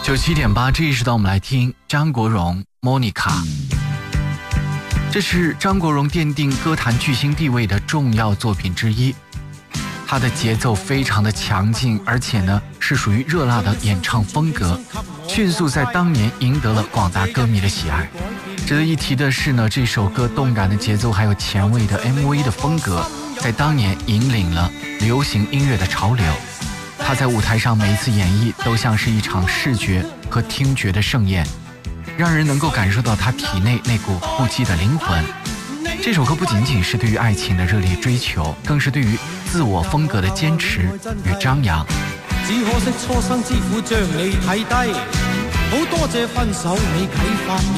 97.8，这一时段我们来听张国荣 Monica。 这是张国荣奠定歌坛巨星地位的重要作品之一，他的节奏非常的强劲，而且呢是属于热辣的演唱风格，迅速在当年赢得了广大歌迷的喜爱。值得一提的是呢，这首歌动感的节奏还有前卫的 MV 的风格，在当年引领了流行音乐的潮流。他在舞台上每一次演绎都像是一场视觉和听觉的盛宴，让人能够感受到他体内那股不羁的灵魂。这首歌不仅仅是对于愛情的熱烈追求，更是對於自我風格的堅持與張揚。 只可惜初生之虎將你睇低，好多謝分手你啟發